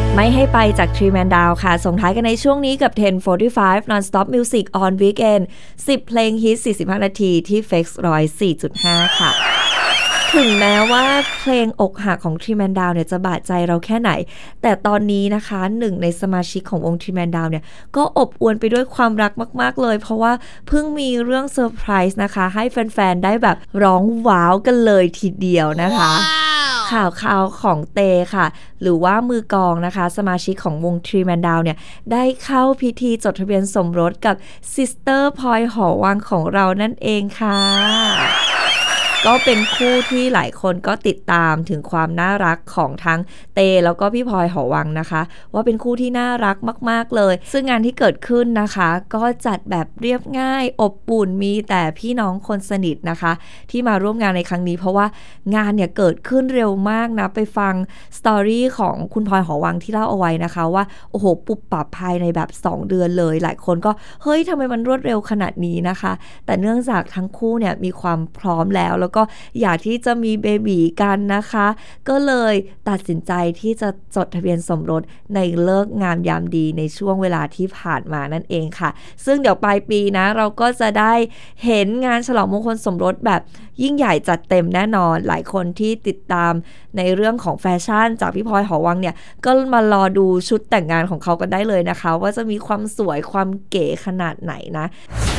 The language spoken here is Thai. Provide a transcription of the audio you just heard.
ไม่ให้ไปจาก Three Man Down ค่ะส่งท้ายกันในช่วงนี้กับ 10:45 Non-Stop Music on Weekend 10 เพลงฮิต 45 นาทีที่ FX 104.5 ค่ะถึงแม้ว่าเพลงอกหักของ Three Man Down เนี่ยจะบาดใจเราแค่ไหนแต่ตอนนี้นะคะหนึ่งในสมาชิกของวง Three Man Down เนี่ยก็อบอวลไปด้วยความรักมากๆเลยเพราะว่าเพิ่งมีเรื่องเซอร์ไพรส์นะคะให้แฟนๆได้แบบร้องว้าวกันเลยทีเดียวนะคะข่าวของเตค่ะหรือว่ามือกลองนะคะสมาชิกของวง Three Man Down เนี่ยได้เข้าพิธีจดทะเบียนสมรสกับซิสเตอร์พลอยหอวังของเรานั่นเองค่ะก็เป็นคู่ที่หลายคนก็ติดตามถึงความน่ารักของทั้งเตแล้วก็พี่พลอยหอวังนะคะว่าเป็นคู่ที่น่ารักมากๆเลยซึ่งงานที่เกิดขึ้นนะคะก็จัดแบบเรียบง่ายอบอุ่นมีแต่พี่น้องคนสนิทนะคะที่มาร่วมงานในครั้งนี้เพราะว่างานเนี่ยเกิดขึ้นเร็วมากนะไปฟังสตอรี่ของคุณพลอยหอวังที่เล่าเอาไว้นะคะว่าโอ้โหปุบปับภายในแบบ2เดือนเลยหลายคนก็เฮ้ยทำไมมันรวดเร็วขนาดนี้นะคะแต่เนื่องจากทั้งคู่เนี่ยมีความพร้อมแล้วก็อยากที่จะมีเบบีกันนะคะก็เลยตัดสินใจที่จะจดทะเบียนสมรสในเลิกงามยามดีในช่วงเวลาที่ผ่านมานั่นเองค่ะซึ่งเดี๋ยวปลายปีนะเราก็จะได้เห็นงานฉลองมงคลสมรสแบบยิ่งใหญ่จัดเต็มแน่นอนหลายคนที่ติดตามในเรื่องของแฟชั่นจากพี่พลอยหอวังเนี่ยก็มารอดูชุดแต่งงานของเขากันได้เลยนะคะว่าจะมีความสวยความเก๋ขนาดไหนนะ